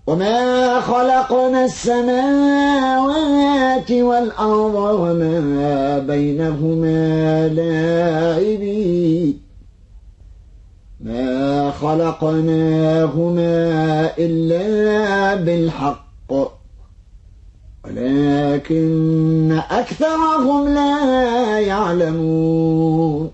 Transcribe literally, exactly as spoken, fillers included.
وما خلقنا السماوات والأرض وما بينهما لاعبين ما خلقناهما إلا بالحق ولكن أكثرهم لا يعلمون